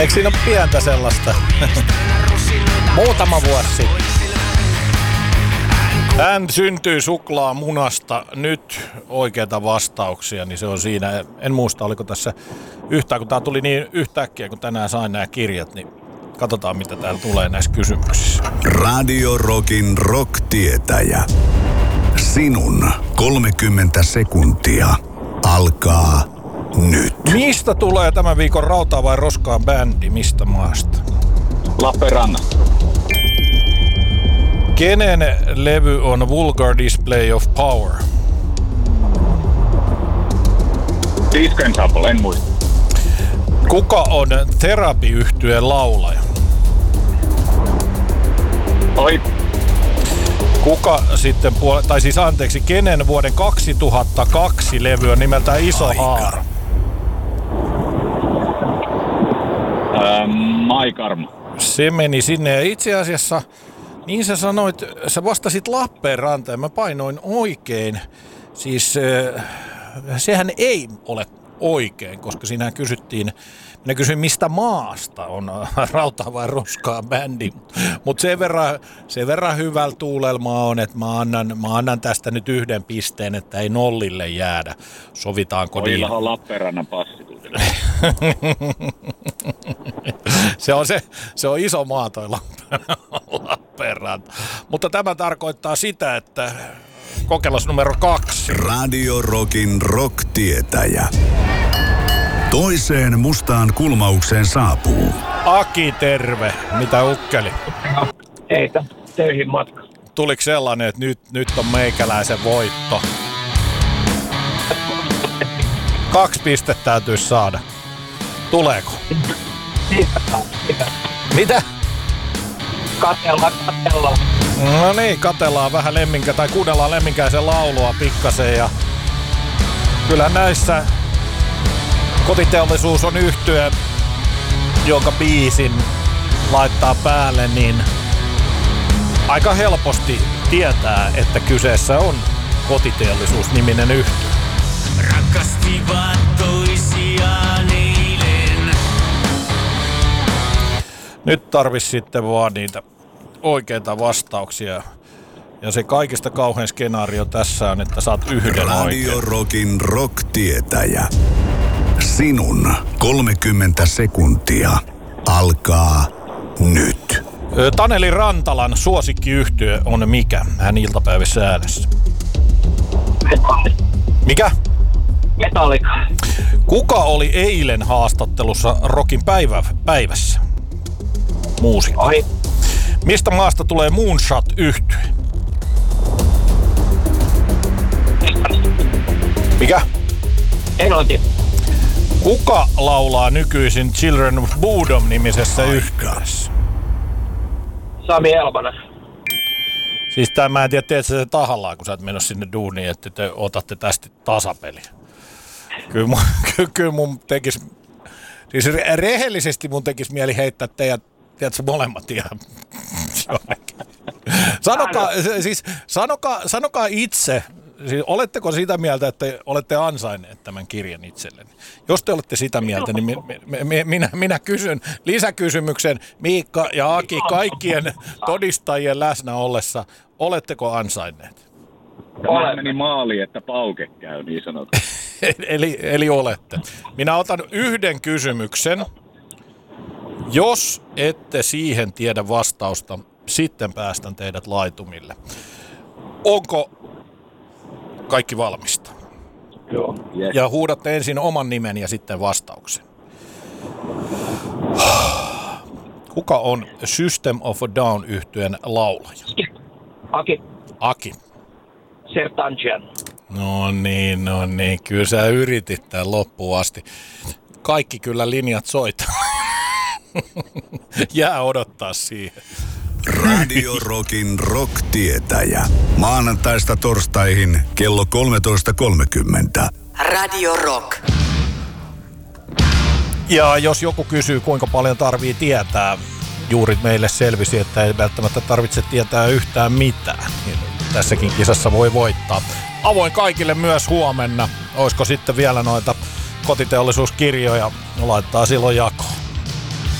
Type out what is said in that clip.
Eikö siinä ole pientä sellaista? Muutama vuosi sitten. Hän syntyi suklaamunasta. Nyt oikeita vastauksia, niin se on siinä. En muista, oliko tässä yhtään, kun tää tuli niin yhtäkkiä, kun tänään sain nämä kirjat, niin katsotaan, mitä täällä tulee näissä kysymyksissä. Radio Rockin rock-tietäjä. Sinun 30 sekuntia alkaa nyt. Mistä tulee tämän viikon Rautaa vai Roskaa bändi? Mistä maasta? Lappeenrannasta. Kenen levy on Vulgar Display of Power? Disco Ensemble, en muista. Kuka on Therapy-yhtyeen laulaja? Oi. Kuka sitten kenen vuoden 2002 levy on nimeltään Iso Haara? Mai Karma. Se meni sinne ja itse asiassa, niin sä sanoit, sä vastasit Lappeenrantaan, mä painoin oikein. Siis sehän ei ole oikein, koska siinä kysyttiin, minä kysyin mistä maasta on Rautaa vai Roskaa bändi, mutta sen verran hyvällä tuulelmaa on, että mä annan tästä nyt 1 pisteen, että ei nollille jäädä. Sovitaanko niin? Oillahan on Lappeenrannan passi. Se on iso maa toi Lappeenranta. Mutta tämä tarkoittaa sitä, että kokeilas numero 2. Radio Rockin rock-tietäjä. Toiseen mustaan kulmaukseen saapuu Aki, terve. Mitä ukkeli? Eitä, töihin matka. Tuliko sellainen, että nyt on meikäläisen voitto? 2 pistettä täytyisi saada. Tuleeko? Mitä? Katellaan. No niin, katellaan vähän kuunnellaan Lemminkäisen laulua pikkasen ja kyllä näissä Kotiteollisuus on yhtye, jonka biisin laittaa päälle, niin aika helposti tietää, että kyseessä on Kotiteollisuus-niminen yhtye. Rakastivat toisiaan eilen. Nyt tarvisi sitten vaan niitä oikeita vastauksia. Ja se kaikista kauhein skenaario tässä on, että saat 1 oikein. Radio Rockin rock-tietäjä. Sinun 30 sekuntia alkaa nyt. Taneli Rantalan suosikkiyhtye on mikä? Hän iltapäivässä äänessä. Mikä? Metallica. Kuka oli eilen haastattelussa Rockin päivässä? Muusikko. Oi. Mistä maasta tulee Moonshot-yhtye? Mikä? Englanti. Kuka laulaa nykyisin Children of Bodom-nimisessä yhtyeessä? Sami Elmanen. Siis mä en tiedä, teet sä se tahallaan, kun sä et mennyt sinne duuniin, että te otatte tästä tasapeliä. Kyllä mun tekis, siis rehellisesti mun tekis mieli heittää teidät, tiedätkö, molemmat ihan jonnekin. Sanokaa itse, siis oletteko sitä mieltä, että olette ansainneet tämän kirjan itselleni? Jos te olette sitä mieltä, niin minä kysyn lisäkysymyksen Miikka ja Aki kaikkien todistajien läsnä ollessa. Oletteko ansainneet? Tämä meni maaliin, että pauke käy, niin sanotaan. eli olette. Minä otan 1 kysymyksen. Jos ette siihen tiedä vastausta, sitten päästän teidät laitumille. Onko kaikki valmista? Joo. Yes. Ja huudatte ensin oman nimen ja sitten vastauksen. Kuka on System of a Down -yhtyeen laulaja? Aki. Sertanjian. No niin. Kyllä sä yritit tämän loppuun asti. Kaikki kyllä linjat soittaa. Jää odottaa siihen. Radio Rockin rock-tietäjä. Maanantaista torstaihin kello 13.30. Radio Rock. Ja jos joku kysyy, kuinka paljon tarvii tietää, juuri meille selvisi, että ei välttämättä tarvitse tietää yhtään mitään. Niin tässäkin kisassa voi voittaa. Avoin kaikille myös huomenna. Olisiko sitten vielä noita kotiteollisuuskirjoja? Laittaa silloin jakoon.